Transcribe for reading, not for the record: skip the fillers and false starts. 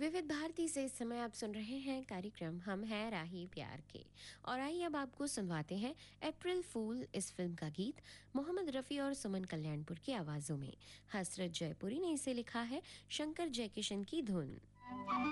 विविध भारती से इस समय आप सुन रहे हैं कार्यक्रम हम हैं राही प्यार के। और आइए अब आपको सुनवाते हैं अप्रैल फूल इस फिल्म का गीत मोहम्मद रफ़ी और सुमन कल्याणपुर की आवाज़ों में। हसरत जयपुरी ने इसे लिखा है, शंकर जयकिशन की धुन।